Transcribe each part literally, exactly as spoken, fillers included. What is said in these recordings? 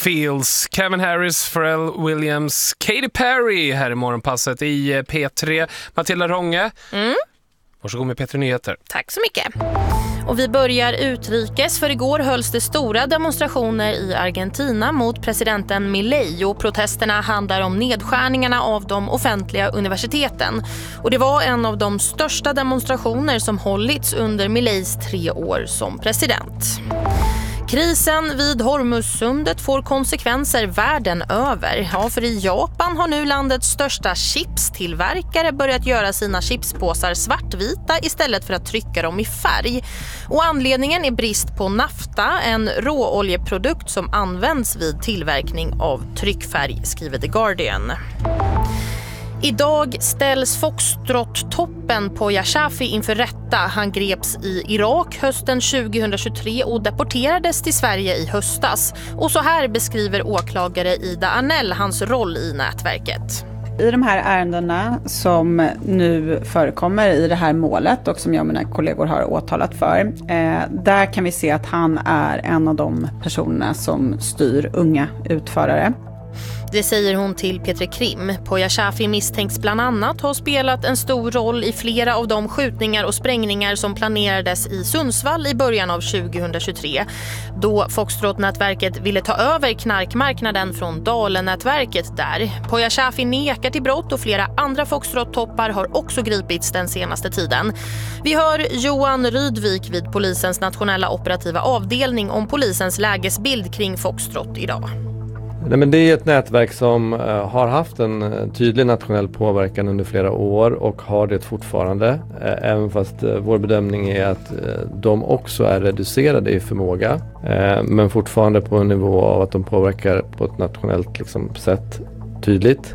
Feels. Kevin Harris, Pharrell Williams, Katy Perry här i morgonpasset i P tre. Matilda Ronge. Mm. Varsågod med P tre Nyheter. Tack så mycket. Och vi börjar utrikes, för igår hölls det stora demonstrationer i Argentina mot presidenten Milei, och protesterna handlar om nedskärningarna av de offentliga universiteten. Och det var en av de största demonstrationer som hållits under Mileis tre år som president. Krisen vid Hormuzsundet får konsekvenser världen över. Ja, för i Japan har nu landets största chipstillverkare börjat göra sina chipspåsar svartvita istället för att trycka dem i färg. Och anledningen är brist på nafta, en råoljeprodukt som används vid tillverkning av tryckfärg, skriver The Guardian. Idag ställs Foxtrot-toppen Poya Shafi inför rätta. Han greps i Irak hösten tjugohundratjugotre och deporterades till Sverige i höstas. Och så här beskriver åklagare Ida Arnell hans roll i nätverket. I de här ärendena som nu förekommer i det här målet och som jag och mina kollegor har åtalat för, eh, där kan vi se att han är en av de personerna som styr unga utförare. Det säger hon till P tre Krim. Poya Shafi misstänks bland annat ha spelat en stor roll i flera av de skjutningar och sprängningar som planerades i Sundsvall i början av tjugohundratjugotre. Då Foxtrot-nätverket ville ta över knarkmarknaden från Dalen-nätverket där. Poya Shafi nekar till brott och flera andra Foxtrot-toppar har också gripits den senaste tiden. Vi hör Johan Rydvik vid polisens nationella operativa avdelning om polisens lägesbild kring Foxtrot idag. Nej, men det är ett nätverk som uh, har haft en uh, tydlig nationell påverkan under flera år och har det fortfarande. Uh, även fast uh, vår bedömning är att uh, de också är reducerade i förmåga. Uh, men fortfarande på en nivå av att de påverkar på ett nationellt liksom, sätt tydligt.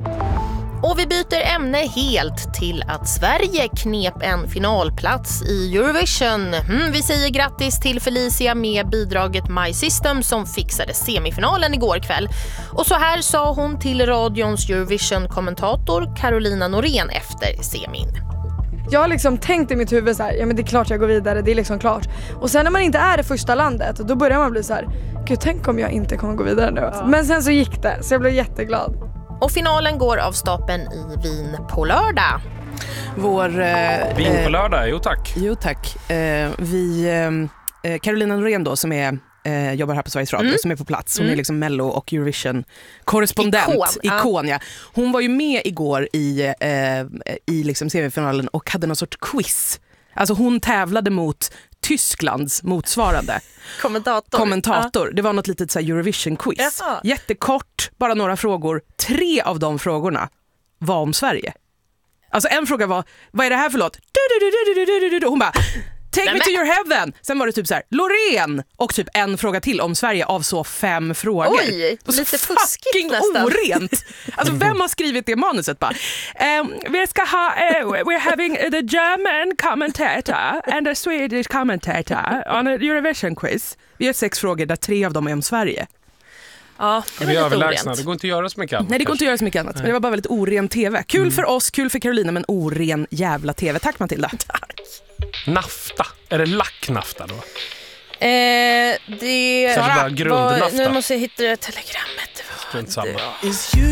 Och vi byter ämne helt till att Sverige knep en finalplats i Eurovision. Mm, vi säger grattis till Felicia med bidraget My System som fixade semifinalen igår kväll. Och så här sa hon till radions Eurovision-kommentator Carolina Norén efter semin. Jag har liksom tänkt i mitt huvud så här, ja men det är klart jag går vidare, det är liksom klart. Och sen när man inte är det första landet, då börjar man bli så här, gud tänk om jag inte kommer gå vidare nu. Ja. Men sen så gick det, så jag blev jätteglad. Och finalen går av stapeln i Wien på lördag. Vår, eh, Wien på lördag, jo tack. Jo tack. Eh, vi, eh, Carolina Norén då, som är, eh, jobbar här på Sveriges Radio, mm. som är på plats. Hon mm. är liksom Mello- och Eurovision-korrespondent. Ikon, Ikon ja. Hon var ju med igår i, eh, i liksom semifinalen och hade någon sorts quiz. Alltså hon tävlade mot Tysklands motsvarande kommentator. kommentator. Det var något litet så här Eurovision-quiz. Jaha. Jättekort, bara några frågor. Tre av de frågorna var om Sverige. Alltså en fråga var, vad är det här för låt? Hon bara, take Nej, me to your heaven. Sen var det typ så här, Loreen. Och typ en fråga till om Sverige av så fem frågor. Oj, lite fuskigt nästan. Orent. Alltså vem har skrivit det manuset bara? Um, vi ska ha, uh, we're having the German commentator and the Swedish commentator on a Eurovision quiz. Vi har sex frågor där tre av dem är om Sverige. Ja, det var vi är lite överlägsna. orent. Det går inte att göra så mycket annat. Nej, det går inte att göra så mycket annat. Men det var bara väldigt oren tv. Kul mm. för oss, kul för Carolina, men oren jävla tv. Tack Matilda. Tack. Nafta. Är det lacknafta då? Eh, det Sara, bara grundnafta. Nu måste jag hitta det telegrammet. Strunt samma. Det